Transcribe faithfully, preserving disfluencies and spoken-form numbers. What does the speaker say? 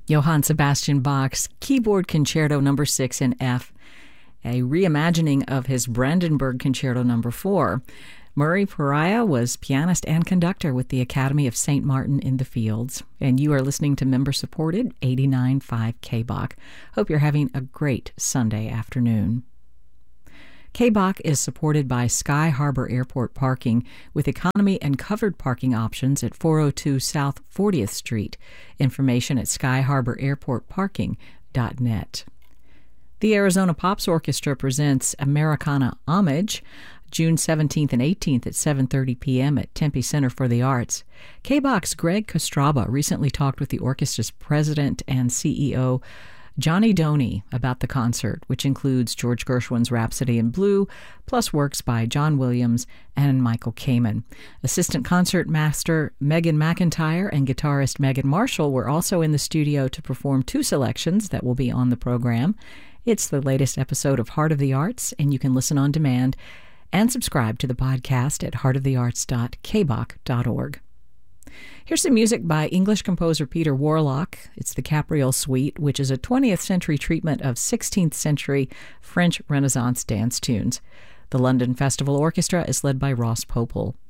Johann Sebastian Bach's Keyboard Concerto number six in F, a reimagining of his Brandenburg Concerto number four. Murray Pariah was pianist and conductor with the Academy of Saint Martin in the Fields, and you are listening to member-supported eighty-nine point five K B O C. Hope you're having a great Sunday afternoon. K B O C is supported by Sky Harbor Airport Parking with economy and covered parking options at four oh two South fortieth Street. Information at sky harbor airport parking dot net. The Arizona Pops Orchestra presents Americana Homage, June seventeenth and eighteenth at seven thirty p.m. at Tempe Center for the Arts. K B O C's Greg Kostraba recently talked with the orchestra's president and C E O, Johnny Doney, about the concert, which includes George Gershwin's Rhapsody in Blue, plus works by John Williams and Michael Kamen. Assistant concert master Megan McIntyre and guitarist Megan Marshall were also in the studio to perform two selections that will be on the program. It's the latest episode of Heart of the Arts, and you can listen on demand and subscribe to the podcast at heart of the arts dot k b o c dot org. Here's some music by English composer Peter Warlock. It's the Capriole Suite, which is a twentieth century treatment of sixteenth century French Renaissance dance tunes. The London Festival Orchestra is led by Ross Popel.